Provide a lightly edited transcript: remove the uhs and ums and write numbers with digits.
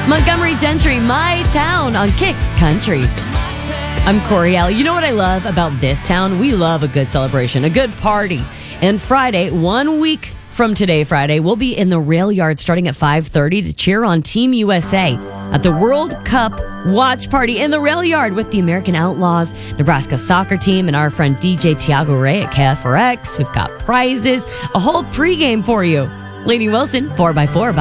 Montgomery Gentry, My Town on Kicks Country. I'm Coriel. You know what I love about this town? We love a good celebration, a good party. And Friday, 1 week from today, Friday, we'll be in the rail yard starting at 5:30 to cheer on Team USA at the World Cup watch party in the rail yard with the American Outlaws, Nebraska soccer team, and our friend DJ Tiago Ray at KFRX. We've got prizes, a whole pregame for you. Lainey Wilson, 4x4 by